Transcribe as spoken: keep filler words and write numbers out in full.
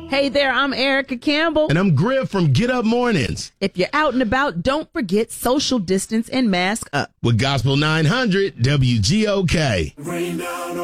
Hey there, I'm Erica Campbell. And I'm Griff from Get Up Mornings. If you're out and about, don't forget social distance and mask up. With Gospel nine hundred W G O K. Rain down